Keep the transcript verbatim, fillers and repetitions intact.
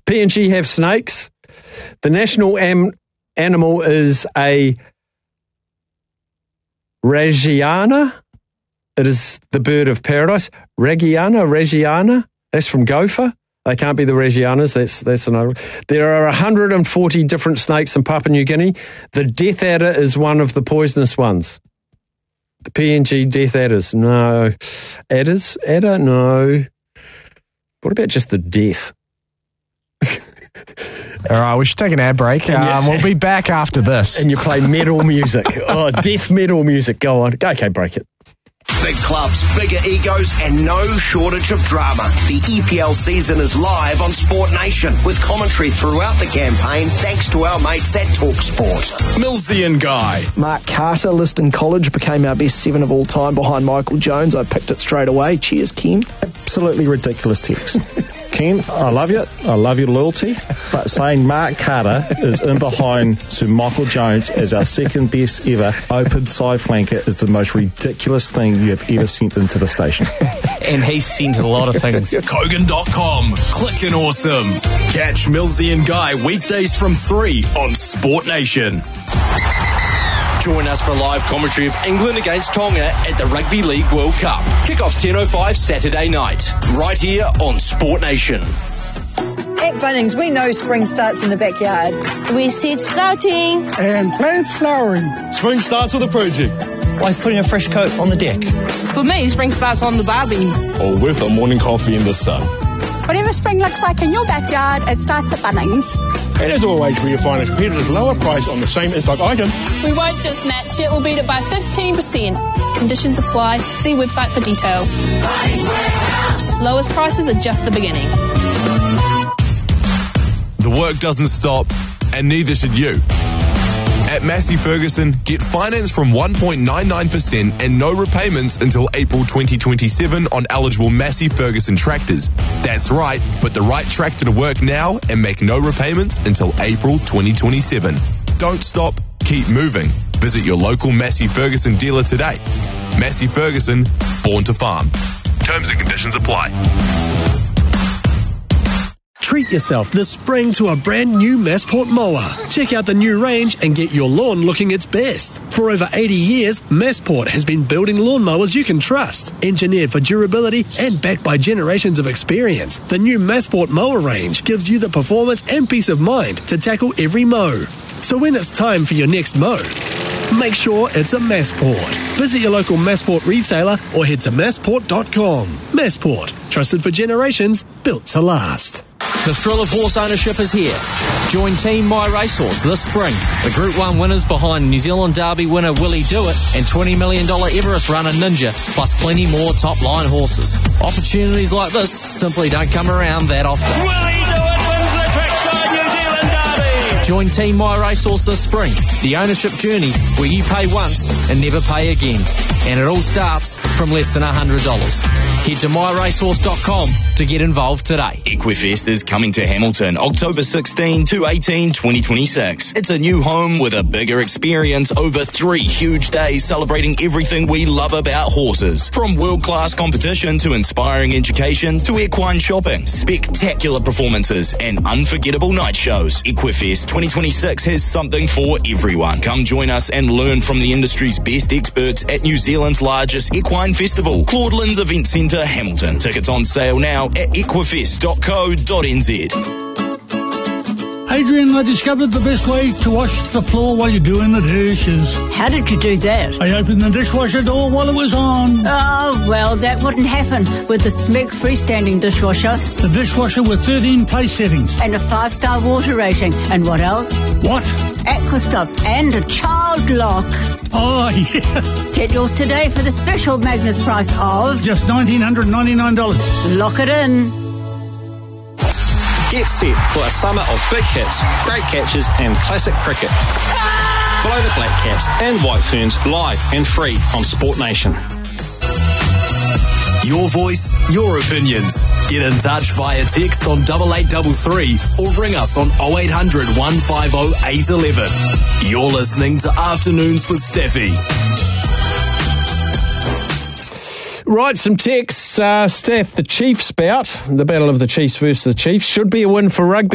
P and G have snakes. The national am- animal is a Ragiana. It is the bird of paradise. Ragiana, Ragiana. That's from Gopher. They can't be the Ragianas. That's that's another. There are one hundred forty different snakes in Papua New Guinea. The death adder is one of the poisonous ones. The P N G death adders. No. Adders? Adder? No. What about just the death? All right, we should take an ad break. Um, we'll be back after this. And you play metal music. Oh, death metal music. Go on. Okay, break it. Big clubs, bigger egos, and no shortage of drama. The E P L season is live on Sport Nation with commentary throughout the campaign thanks to our mates at TalkSport. Millsy and Guy. Mark Carter, Liston College, became our best seven of all time behind Michael Jones. I picked it straight away. Cheers, Ken. Absolutely ridiculous text. Ken, I love you. I love your loyalty. But saying Mark Carter is in behind Sir Michael Jones as our second best ever open side flanker is the most ridiculous thing you have ever sent into the station. And he's sent a lot of things. Kogan dot com. Clickin' awesome. Catch Millsy and Guy weekdays from three on Sport Nation. Join us for live commentary of England against Tonga at the Rugby League World Cup. Kick-off ten oh five Saturday night, right here on Sport Nation. At Bunnings, we know spring starts in the backyard. We seed sprouting. And plants flowering. Spring starts with a project. Like putting a fresh coat on the deck. For me, spring starts on the barbie. Or with a morning coffee in the sun. Whatever spring looks like in your backyard, it starts at Bunnings. And as always, we find a competitive lower price on the same in-stock item. We won't just match it, we'll beat it by fifteen percent. Conditions apply. See website for details. Lowest prices are just the beginning. The work doesn't stop, and neither should you. At Massey Ferguson, get finance from one point nine nine percent and no repayments until April twenty twenty-seven on eligible Massey Ferguson tractors. That's right, put the right tractor to work now and make no repayments until April twenty twenty-seven. Don't stop, keep moving. Visit your local Massey Ferguson dealer today. Massey Ferguson, born to farm. Terms and conditions apply. Treat yourself this spring to a brand new Massport mower. Check out the new range and get your lawn looking its best. For over eighty years, Massport has been building lawnmowers you can trust. Engineered for durability and backed by generations of experience, the new Massport mower range gives you the performance and peace of mind to tackle every mow. So when it's time for your next mow, make sure it's a Massport. Visit your local Massport retailer or head to massport dot com. Massport, trusted for generations, built to last. The thrill of horse ownership is here. Join Team My Racehorse this spring. The Group one winners behind New Zealand Derby winner Willie Dewitt and twenty million dollars Everest runner Ninja, plus plenty more top-line horses. Opportunities like this simply don't come around that often. Willie Dewitt wins the Trackside New Zealand Derby. Join Team My Racehorse this spring. The ownership journey where you pay once and never pay again. And it all starts from less than one hundred dollars. Head to my racehorse dot com to get involved today. Equifest is coming to Hamilton October sixteenth to eighteenth, twenty twenty-six. It's a new home with a bigger experience over three huge days celebrating everything we love about horses. From world-class competition to inspiring education to equine shopping, spectacular performances and unforgettable night shows. Equifest twenty twenty-six has something for everyone. Come join us and learn from the industry's best experts at New Zealand's largest equine festival, Claudelands Event Centre, Hamilton. Tickets on sale now at equifest dot co dot n z. Adrian, I discovered the best way to wash the floor while you're doing the dishes. How did you do that? I opened the dishwasher door while it was on. Oh, well, that wouldn't happen with the Smeg freestanding dishwasher. The dishwasher with thirteen place settings. And a five-star water rating. And what else? What? Aquastop and a child lock. Oh, yeah. Get yours today for the special Magnus price of... just one thousand nine hundred ninety-nine dollars. Lock it in. Get set for a summer of big hits, great catches and classic cricket. Follow the Black Caps and White Ferns live and free on Sport Nation. Your voice, your opinions. Get in touch via text on double eight double three or ring us on oh eight hundred, one five oh, eight one one. You're listening to Afternoons with Steffi. Right, some texts. Uh, Steph, the Chiefs bout, the battle of the Chiefs versus the Chiefs, should be a win for rugby.